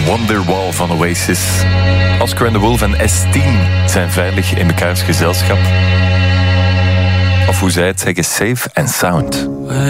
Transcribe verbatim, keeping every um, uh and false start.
Wonderwall van Oasis. Oscar and the Wolf en S tien zijn veilig in mekaars gezelschap. Of hoe zij het zeggen, safe and sound.